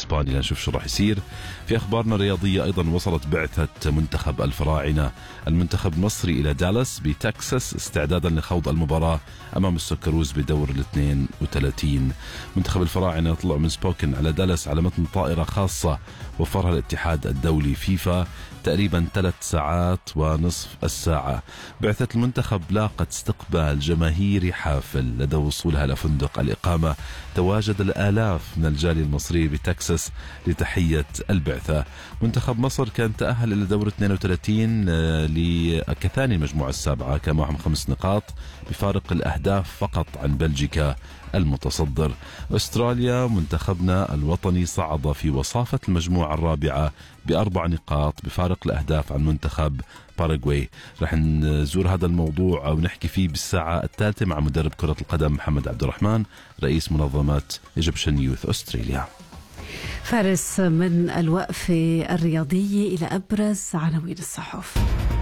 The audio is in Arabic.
إسبانيا، نشوف شو راح يصير. في أخبارنا الرياضية أيضا، وصلت بعثة منتخب الفراعنة المنتخب المصري إلى دالاس بتكساس استعدادا لخوض المباراة أمام السكروز بدور 32. منتخب الفراعنة يطلع من سبوكن على دالاس على متن طائرة خاصة وفرها الاتحاد الدولي فيفا، تقريبا 3 ساعات ونصف الساعة. بعثة المنتخب لاقت استقبال جماهيري حافل. لدى وصولها لفندق الإقامة تواجد الآلاف من الجالية المصرية بتكساس لتحية البعثة. منتخب مصر كان تأهل إلى دور 32 كثاني المجموعة السابعة، كان معهم 5 نقاط بفارق الأهداف فقط عن بلجيكا المتصدر. أستراليا منتخبنا الوطني صعد في وصافة المجموعة الرابعة ب4 نقاط بفارق الأهداف عن منتخب باراغواي. رح نزور هذا الموضوع أو نحكي فيه بالساعة الثالثة مع مدرب كرة القدم محمد عبد الرحمن رئيس منظمة إيجيبشن يوث أستراليا. فارس، من الوقفة الرياضية إلى أبرز عناوين الصحف.